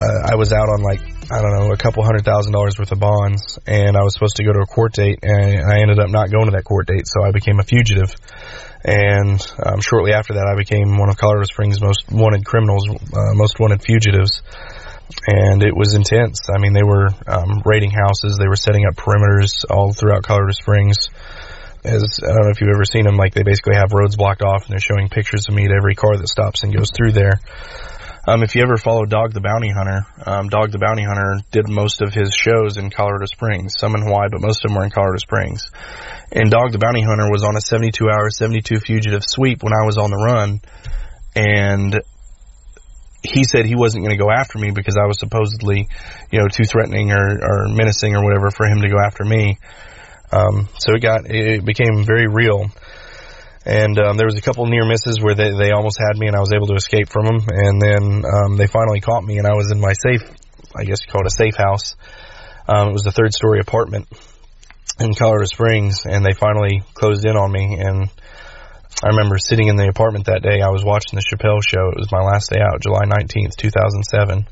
I was out on a couple $100,000 worth of bonds, and I was supposed to go to a court date, and I ended up not going to that court date, so I became a fugitive. And shortly after that, I became one of Colorado Springs' most wanted criminals, most wanted fugitives. And it was intense. I mean, they were raiding houses. They were setting up perimeters all throughout Colorado Springs. I don't know if you've ever seen them. They basically have roads blocked off, and they're showing pictures of me to every car that stops and goes through there. If you ever follow Dog the Bounty Hunter, Dog the Bounty Hunter did most of his shows in Colorado Springs, some in Hawaii, but most of them were in Colorado Springs. And Dog the Bounty Hunter was on a 72-hour, 72 fugitive sweep when I was on the run, and he said he wasn't going to go after me because I was supposedly, too threatening or menacing or whatever for him to go after me. So it became very real. And there was a couple near misses where they almost had me and I was able to escape from them. And then they finally caught me, and I was in my safe, I guess you call it a safe house. It was a third-story apartment in Colorado Springs, and they finally closed in on me. And I remember sitting in the apartment that day. I was watching the Chappelle Show. It was my last day out, July 19th, 2007.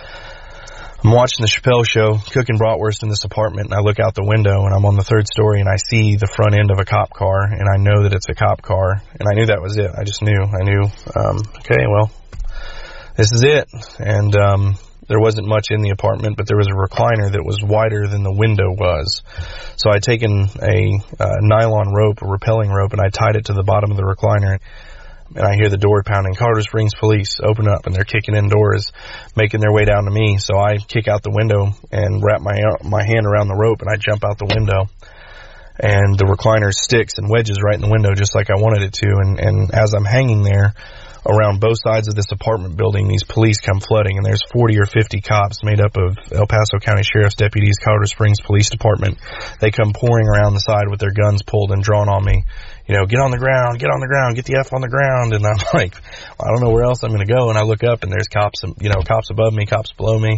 I'm watching the Chappelle Show, cooking bratwurst in this apartment, and I look out the window, and I'm on the third story, and I see the front end of a cop car, and I know that it's a cop car, and I knew that was it. I just knew. I knew, okay, well, this is it. And there wasn't much in the apartment, but there was a recliner that was wider than the window was. So I'd taken a nylon rope, a rappelling rope, and I tied it to the bottom of the recliner. And I hear the door pounding. Colorado Springs police open up, and they're kicking in doors, making their way down to me. So I kick out the window and wrap my hand around the rope, and I jump out the window. And the recliner sticks and wedges right in the window just like I wanted it to. And as I'm hanging there, around both sides of this apartment building, these police come flooding, and there's 40 or 50 cops made up of El Paso County Sheriff's deputies, Colorado Springs Police Department. They come pouring around the side with their guns pulled and drawn on me. Get on the ground, get the F on the ground. And I'm like, I don't know where else I'm going to go. And I look up, and there's cops above me, cops below me.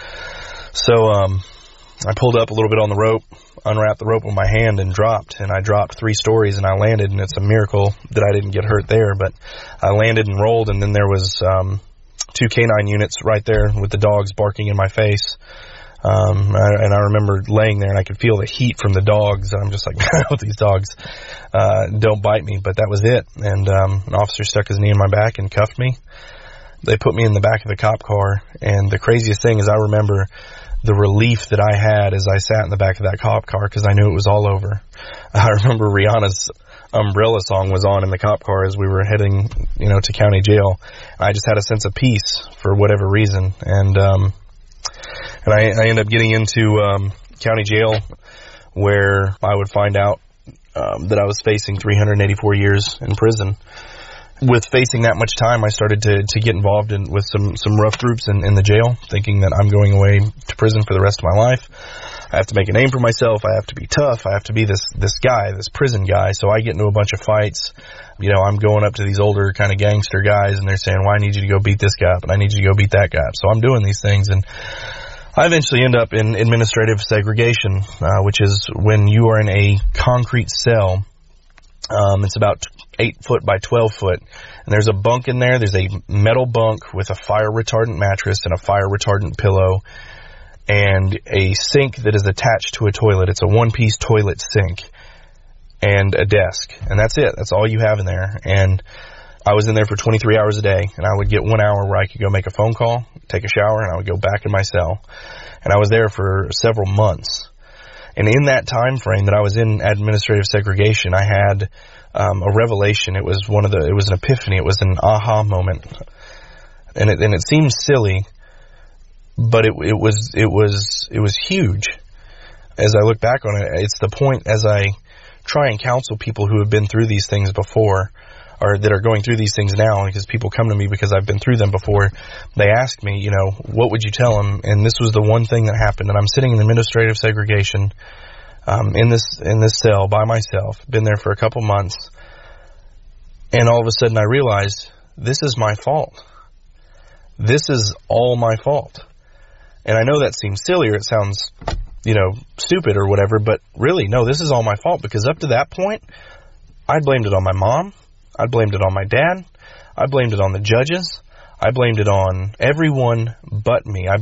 So, I pulled up a little bit on the rope, unwrapped the rope with my hand, and dropped. And I dropped 3 stories, and I landed, and it's a miracle that I didn't get hurt there. But I landed and rolled, and then there was 2 canine units right there with the dogs barking in my face. And I remember laying there, and I could feel the heat from the dogs. I'm just like, I hope these dogs don't bite me. But that was it. And an officer stuck his knee in my back and cuffed me. They put me in the back of the cop car, and the craziest thing is I remember the relief that I had as I sat in the back of that cop car, because I knew it was all over. I remember Rihanna's Umbrella song was on in the cop car as we were heading, to county jail. I just had a sense of peace for whatever reason. And I ended up getting into county jail, where I would find out that I was facing 384 years in prison. With facing that much time, I started to get involved with some rough groups in the jail, thinking that I'm going away to prison for the rest of my life. I have to make a name for myself. I have to be tough. I have to be this guy, this prison guy. So I get into a bunch of fights. I'm going up to these older kind of gangster guys, and they're saying, well, I need you to go beat this guy up, and I need you to go beat that guy up. So I'm doing these things, and I eventually end up in administrative segregation, which is when you are in a concrete cell. It's about 8 foot by 12 foot. And there's a bunk in there. There's a metal bunk with a fire retardant mattress and a fire retardant pillow and a sink that is attached to a toilet. It's a one-piece toilet sink and a desk. And that's it. That's all you have in there. And I was in there for 23 hours a day, and I would get 1 hour where I could go make a phone call, take a shower, and I would go back in my cell. And I was there for several months. And in that time frame that I was in administrative segregation, I had a revelation. It was an epiphany. It was an aha moment. And it seems silly, but it was huge. As I look back on it, it's the point as I try and counsel people who have been through these things before, or that are going through these things now, because people come to me because I've been through them before. They ask me, what would you tell them? And this was the one thing that happened. And I'm sitting in administrative segregation, in this cell by myself, been there for a couple months. And all of a sudden I realized, this is my fault. This is all my fault. And I know that seems silly, or it sounds, stupid or whatever, but really, no, this is all my fault, because up to that point, I blamed it on my mom. I blamed it on my dad. I blamed it on the judges. I blamed it on everyone but me. I